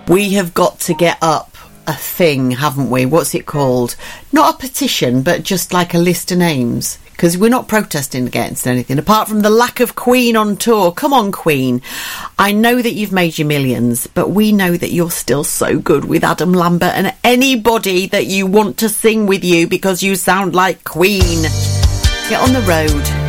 We have got to get up a thing, haven't we? What's it called? Not a petition, but just like a list of names. Because we're not protesting against anything, apart from the lack of Queen on tour. Come on, Queen. I know that you've made your millions, but we know that you're still so good with Adam Lambert and anybody that you want to sing with you because you sound like Queen. Get on the road.